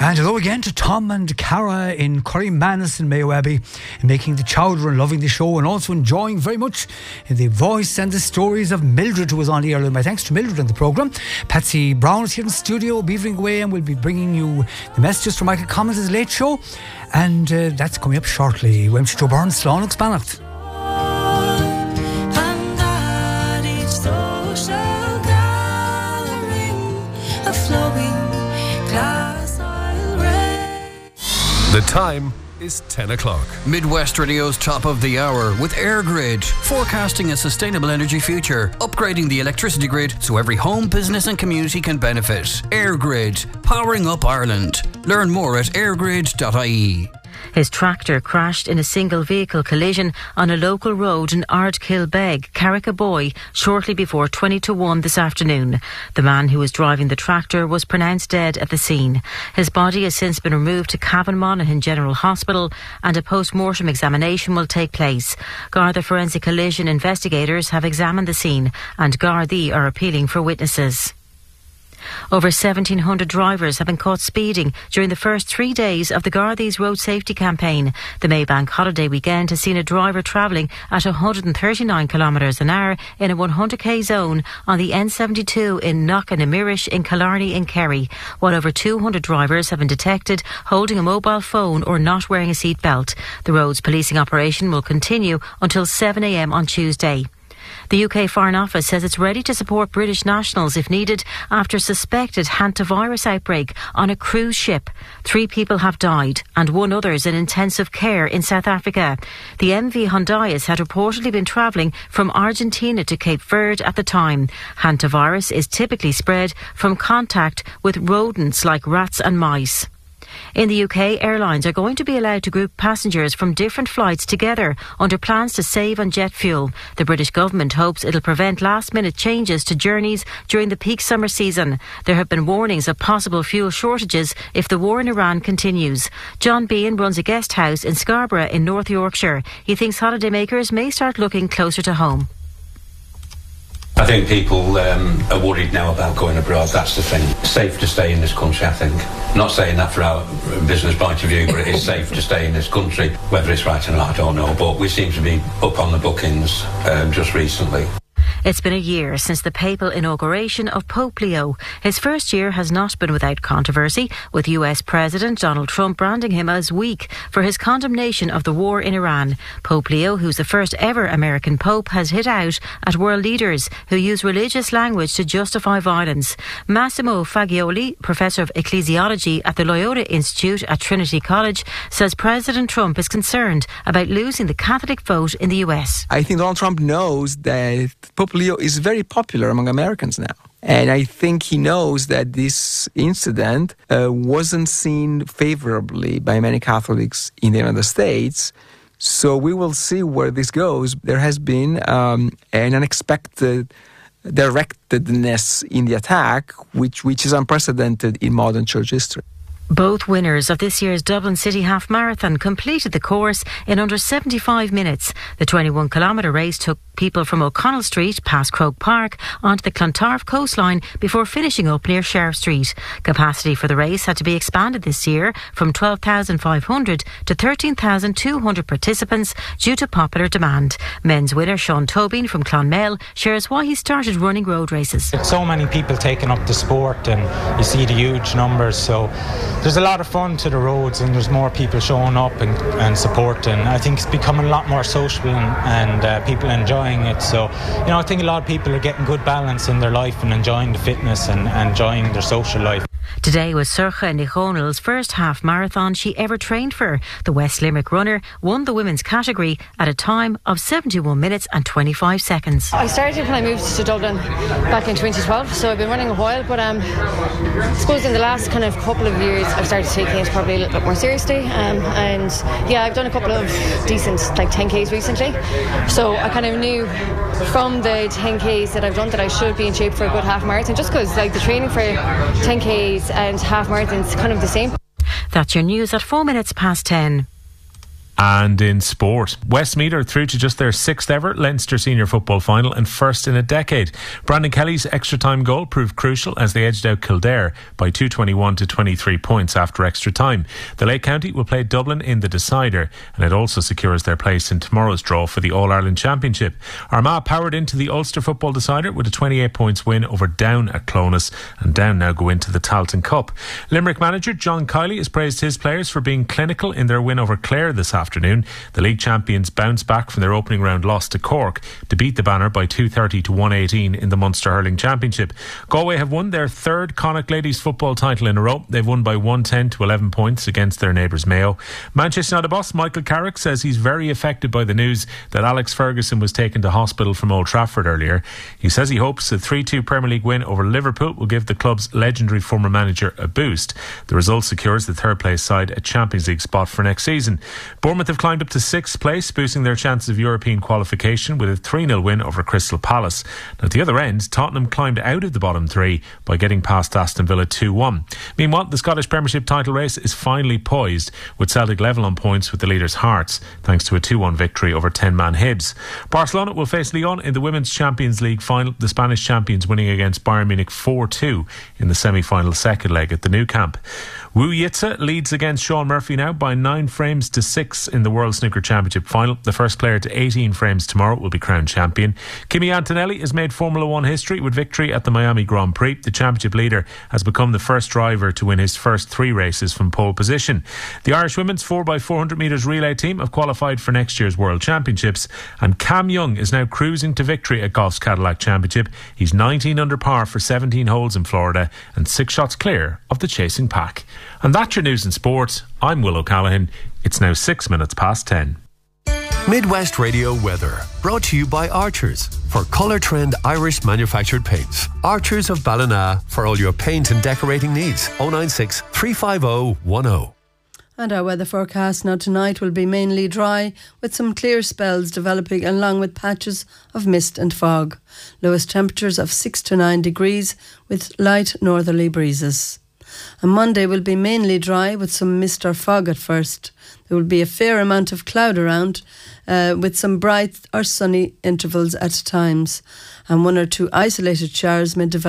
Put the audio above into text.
And hello again to Tom and Cara in Corrymanus in Mayo Abbey, making the chowder and loving the show, and also enjoying very much the voice and the stories of Mildred, who was on the earlier. My thanks to Mildred on the programme. Patsy Brown is here in the studio, beavering away, and we'll be bringing you the messages from Michael Collins' late show, and that's coming up shortly. Wemsh Joe Burns, Slán Spannacht. The time is 10 o'clock. Midwest Radio's top of the hour with EirGrid, forecasting a sustainable energy future, upgrading the electricity grid so every home, business and community can benefit. EirGrid, powering up Ireland. Learn more at eirgrid.ie. His tractor crashed in a single vehicle collision on a local road in Ardkilbeg, Carrick-a-Boy, shortly before 20 to 1 this afternoon. The man who was driving the tractor was pronounced dead at the scene. His body has since been removed to Cavan Monaghan General Hospital, and a post-mortem examination will take place. Garda Forensic Collision investigators have examined the scene, and Gardaí are appealing for witnesses. Over 1,700 drivers have been caught speeding during the first 3 days of the Gardaí's road safety campaign. The Maybank holiday weekend has seen a driver travelling at 139 kilometres an hour in a 100k zone on the N72 in Knocknamirrish in Killarney in Kerry, while over 200 drivers have been detected holding a mobile phone or not wearing a seat belt. The roads policing operation will continue until 7 a.m. on Tuesday. The UK Foreign Office says it's ready to support British nationals if needed after suspected hantavirus outbreak on a cruise ship. 3 people have died and 1 other is in intensive care in South Africa. The MV Hondias had reportedly been travelling from Argentina to Cape Verde at the time. Hantavirus is typically spread from contact with rodents like rats and mice. In the UK, airlines are going to be allowed to group passengers from different flights together under plans to save on jet fuel. The British government hopes it'll prevent last-minute changes to journeys during the peak summer season. There have been warnings of possible fuel shortages if the war in Iran continues. John Bean runs a guest house in Scarborough in North Yorkshire. He thinks holidaymakers may start looking closer to home. I think people are worried now about going abroad. That's the thing. It's safe to stay in this country, I think. Not saying that for our business point of view, but it is safe to stay in this country. Whether it's right or not, I don't know. But we seem to be up on the bookings just recently. It's been a year since the papal inauguration of Pope Leo. His first year has not been without controversy, with US President Donald Trump branding him as weak for his condemnation of the war in Iran. Pope Leo, who's the first ever American pope, has hit out at world leaders who use religious language to justify violence. Massimo Fagioli, professor of ecclesiology at the Loyola Institute at Trinity College, says President Trump is concerned about losing the Catholic vote in the US. I think Donald Trump knows that Pope Leo is very popular among Americans now. And I think he knows that this incident wasn't seen favorably by many Catholics in the United States. So we will see where this goes. There has been an unexpected directedness in the attack, which is unprecedented in modern church history. Both winners of this year's Dublin City Half Marathon completed the course in under 75 minutes. The 21-kilometre race took people from O'Connell Street past Croke Park onto the Clontarf coastline before finishing up near Sheriff Street. Capacity for the race had to be expanded this year from 12,500 to 13,200 participants due to popular demand. Men's winner Sean Tobin from Clonmel shares why he started running road races. So many people taking up the sport and you see the huge numbers, so there's a lot of fun to the roads and there's more people showing up and supporting. I think it's becoming a lot more social and people enjoying it. So, I think a lot of people are getting good balance in their life and enjoying the fitness and enjoying their social life. Today was Sorcha Nicholnell's first half marathon she ever trained for. The West Limerick runner won the women's category at a time of 71 minutes and 25 seconds. I started when I moved to Dublin back in 2012, so I've been running a while, but I suppose in the last kind of couple of years I've started taking it probably a little bit more seriously, and I've done a couple of decent 10Ks recently, so I kind of knew from the 10Ks that I've done that I should be in shape for a good half marathon, just because the training for 10Ks and half marathons kind of the same. That's your news at 4 minutes past 10. And in sport, Westmeath are through to just their 6th ever Leinster Senior Football final and first in a decade. Brandon Kelly's extra time goal proved crucial as they edged out Kildare by 221 to 23 points after extra time. The Lake County will play Dublin in the decider, and it also secures their place in tomorrow's draw for the All-Ireland Championship. Armagh powered into the Ulster Football decider with a 28 points win over Down at Clones, and Down now go into the Tailteann Cup. Limerick manager John Kiley has praised his players for being clinical in their win over Clare this afternoon. The league champions bounced back from their opening round loss to Cork to beat the Banner by 230 to 118 in the Munster Hurling Championship. Galway have won their 3rd Connacht Ladies football title in a row. They've won by 110 to 11 points against their neighbours Mayo. Manchester United boss Michael Carrick says he's very affected by the news that Alex Ferguson was taken to hospital from Old Trafford earlier. He says he hopes a 3-2 Premier League win over Liverpool will give the club's legendary former manager a boost. The result secures the 3rd place side a Champions League spot for next season. Bournemouth have climbed up to 6th place, boosting their chances of European qualification with a 3-0 win over Crystal Palace. Now, at the other end, Tottenham climbed out of the bottom 3 by getting past Aston Villa 2-1. Meanwhile, the Scottish Premiership title race is finally poised, with Celtic level on points with the leaders Hearts, thanks to a 2-1 victory over 10-man Hibs. Barcelona will face Lyon in the Women's Champions League final, the Spanish champions winning against Bayern Munich 4-2 in the semi-final second leg at the Nou Camp. Wu Yitza leads against Sean Murphy now by 9 frames to 6 in the World Snooker Championship final. The first player to 18 frames tomorrow will be crowned champion. Kimi Antonelli has made Formula 1 history with victory at the Miami Grand Prix. The championship leader has become the first driver to win his first 3 races from pole position. The Irish women's 4x400 metres relay team have qualified for next year's World Championships, and Cam Young is now cruising to victory at golf's Cadillac Championship. He's 19 under par for 17 holes in Florida and 6 shots clear of the chasing pack. And that's your news in sport. I'm Will O'Callaghan. It's now 6 minutes past 10. Midwest Radio weather brought to you by Archers for Colour Trend Irish manufactured paints. Archers of Ballina for all your paint and decorating needs. 096 350 10. And our weather forecast now tonight will be mainly dry with some clear spells developing along with patches of mist and fog. Lowest temperatures of 6 to 9 degrees with light northerly breezes. And Monday will be mainly dry with some mist or fog at first. There will be a fair amount of cloud around with some bright or sunny intervals at times. And 1 or 2 isolated showers may develop